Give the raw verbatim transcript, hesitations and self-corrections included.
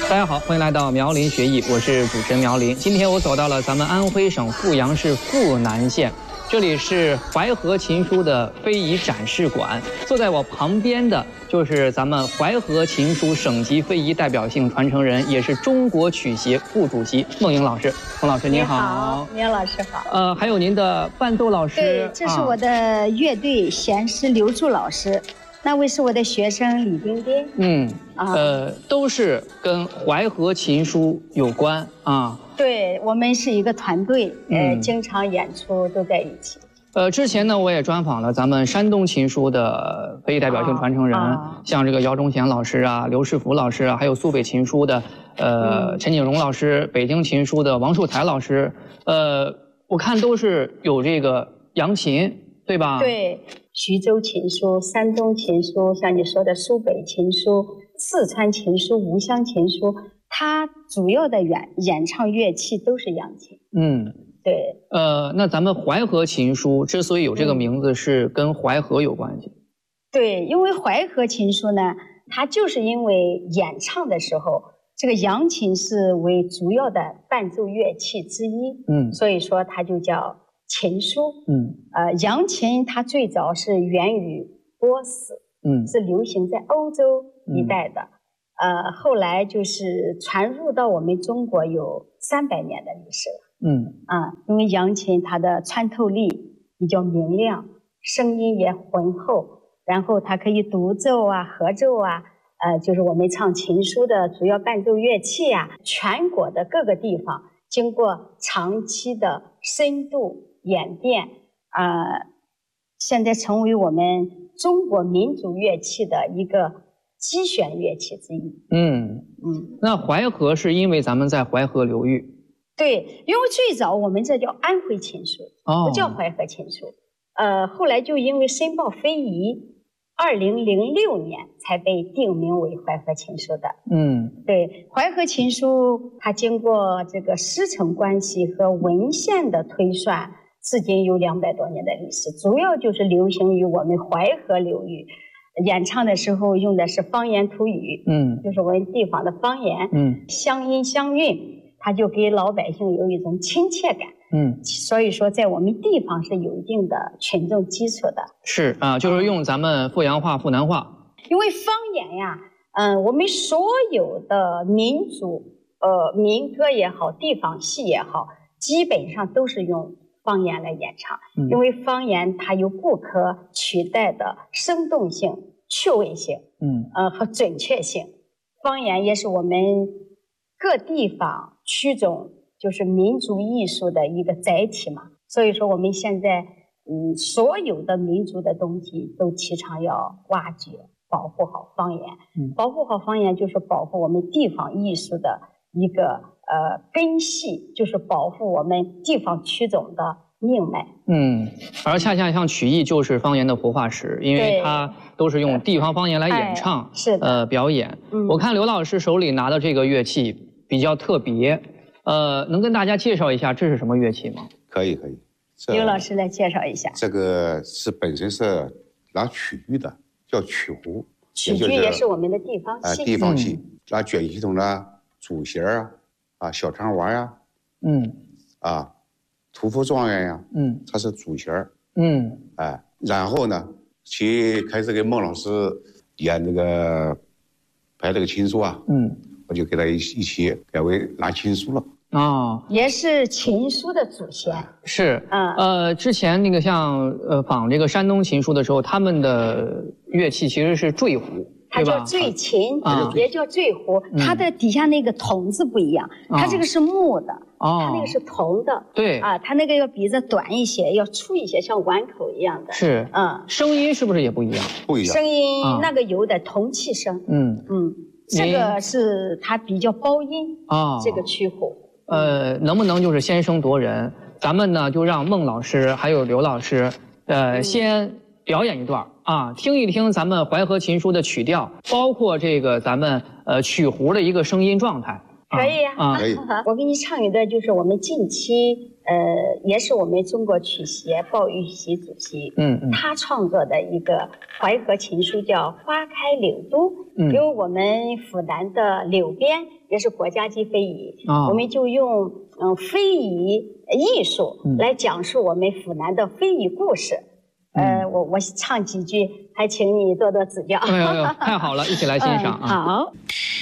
大家好，欢迎来到苗林学艺，我是主持人苗林。今天我走到了咱们安徽省阜阳市阜南县，这里是淮河琴书的非遗展示馆。坐在我旁边的就是咱们淮河琴书省级非遗代表性传承人，也是中国曲协副主席孟莹老师。孟老师您好。 你好，苗老师好。 呃，还有您的伴奏老师。 对，这是我的乐队弦师刘柱老师。那位是我的学生李丁丁， 嗯，啊、呃，都是跟淮河琴书有关啊。 对，我们是一个团队，嗯、呃，经常演出都在一起。 呃，之前呢，我也专访了咱们山东琴书的非遗代表性传承人，啊、像这个姚忠贤老师啊、刘世福老师啊，还有苏北琴书的呃、嗯、陈景荣老师，北京琴书的王树才老师，呃，我看都是有这个扬琴，对吧？ 对。徐州琴书、山东琴书，像你说的苏北琴书、四川琴书、吴湘琴书，它主要的演演唱乐器都是扬琴。嗯，对。 呃，那咱们淮河琴书之所以有这个名字，是跟淮河有关系。 嗯、对，因为淮河琴书呢，它就是因为演唱的时候，这个扬琴是为主要的伴奏乐器之一。嗯，所以说它就叫琴书。嗯，呃，扬琴它最早是源于波斯，嗯，是流行在欧洲一带的，嗯、呃，后来就是传入到我们中国有三百年的历史了。嗯，啊，因为扬琴它的穿透力比较明亮，声音也浑厚，然后它可以独奏啊、合奏啊，呃，就是我们唱琴书的主要伴奏乐器啊，全国的各个地方经过长期的深度演变，啊、呃，现在成为我们中国民族乐器的一个基选乐器之一。嗯嗯，那淮河是因为咱们在淮河流域。 对，因为最早我们这叫安徽琴书，哦、不叫淮河琴书。呃，后来就因为申报非遗，二零零六年才被定名为淮河琴书的。嗯，对，淮河琴书它经过这个师承关系和文献的推算，至今有两百多年的历史，主要就是流行于我们淮河流域，演唱的时候用的是方言土语，嗯，就是我们地方的方言，嗯，乡音乡韵，它就给老百姓有一种亲切感，嗯，所以说在我们地方是有一定的群众基础的。 是啊，就是用咱们阜阳话、阜南话。 因为方言呀，嗯、呃，我们所有的民族，呃，民歌也好，地方戏也好，基本上都是用方言来演唱，嗯、因为方言它有不可取代的生动性、趣味性，嗯，呃和准确性。方言也是我们各地方区种就是民族艺术的一个载体嘛。所以说我们现在，嗯，所有的民族的东西都提倡要挖掘、保护好方言。嗯，保护好方言就是保护我们地方艺术的一个呃根系，就是保护我们地方区种的命脉。 嗯，而恰恰像曲艺就是方言的活化石，因为它都是用地方方言来演唱， 哎、是的， 呃，表演。嗯、我看刘老师手里拿的这个乐器比较特别，呃，能跟大家介绍一下这是什么乐器吗？ 可以，可以。 刘老师来介绍一下。 这个是本身是拿曲剧的，叫曲胡。 曲剧也是我们的地方戏。 呃、地方戏，嗯、拿卷系统的主弦啊，啊，小长娃呀，嗯，啊。屠夫状元呀，嗯，它是主弦儿，嗯，哎，然后呢，去开始给孟老师演这个排这个琴书啊，嗯，我就给他一一起改为拿琴书了。 哦，也是琴书的祖先。 是，嗯，呃，之前那个像呃仿这个山东琴书的时候，他们的乐器其实是坠胡。 它叫坠琴，啊、也叫坠胡，嗯、它的底下那个筒子不一样，啊、它这个是木的，哦、它那个是铜的， 对， 啊，它那个要比这短一些，要粗一些，像碗口一样的。 是，嗯，声音是不是也不一样？ 不一样， 声音、啊、那个有点铜器声，嗯嗯，这个是它比较包音啊，这个曲胡。 呃，能不能就是先声夺人？咱们呢就让孟老师还有刘老师，呃，嗯、先表演一段。啊，听一听咱们淮河琴书的曲调，包括这个咱们呃曲胡的一个声音状态。 可以呀、啊，可以。我给你唱一段，就是我们近期呃，也是我们中国曲协鲍玉溪主席，嗯嗯，他创作的一个淮河情书，叫《花开柳都》，嗯，因为我们府南的柳边也是国家级非遗，哦，我们就用嗯非遗艺术来讲述我们府南的非遗故事。嗯、呃，我我唱几句，还请你多多指教。 哎呦呦，太好了，一起来欣赏啊！ 嗯、好。